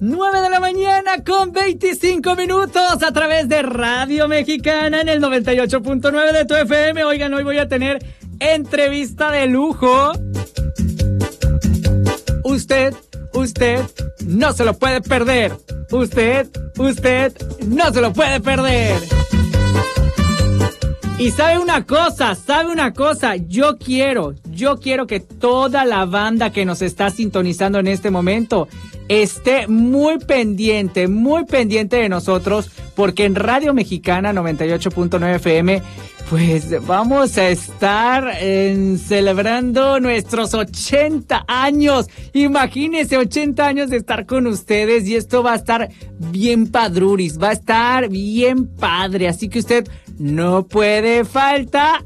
9 de la mañana con 25 minutos a través de Radio Mexicana en el 98.9 de tu FM. Oigan, hoy voy a tener entrevista de lujo. Usted no se lo puede perder. Usted no se lo puede perder. Y sabe una cosa, yo quiero que toda la banda que nos está sintonizando en este momento esté muy pendiente de nosotros, porque en Radio Mexicana 98.9 FM, pues vamos a estar celebrando nuestros 80 años. Imagínense, 80 años de estar con ustedes, y esto va a estar bien padruris, va a estar bien padre, así que usted no puede faltar,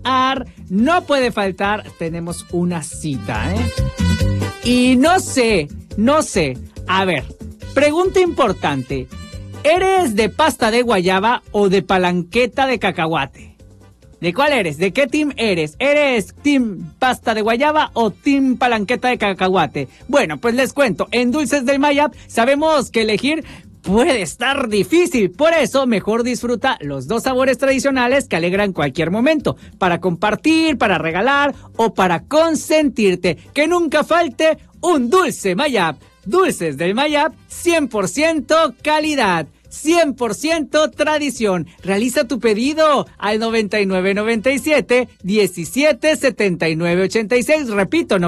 tenemos una cita, Y no sé, a ver, pregunta importante, ¿eres de pasta de guayaba o de palanqueta de cacahuate? ¿De cuál eres? ¿De qué team eres? ¿Eres team pasta de guayaba o team palanqueta de cacahuate? Bueno, pues les cuento, en Dulces del Mayab sabemos que elegir puede estar difícil, por eso mejor disfruta los dos sabores tradicionales que alegran cualquier momento, para compartir, para regalar o para consentirte. Que nunca falte un Dulce Mayab. Dulces del Mayab, 100% calidad, 100% tradición. Realiza tu pedido al 9997-177986. Repito,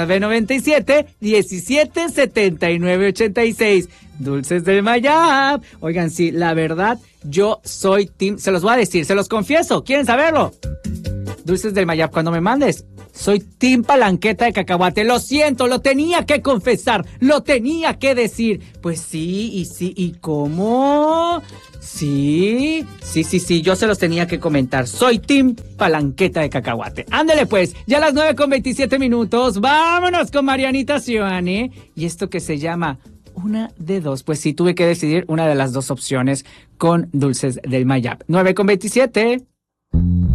9997-177986. Dulces del Mayab. Oigan, sí, la verdad, yo soy team, se los voy a decir, se los confieso, ¿quieren saberlo? Dulces del Mayab, cuando me mandes, soy team palanqueta de cacahuate. Lo siento, lo tenía que confesar, lo tenía que decir. Pues sí, ¿y cómo? Sí, yo se los tenía que comentar. Soy team palanqueta de cacahuate. Ándale pues, ya a las 9:27 minutos, vámonos con Marianita Seoane. Y esto que se llama Una de Dos. Pues sí, tuve que decidir una de las dos opciones con Dulces del Mayab. 9:27.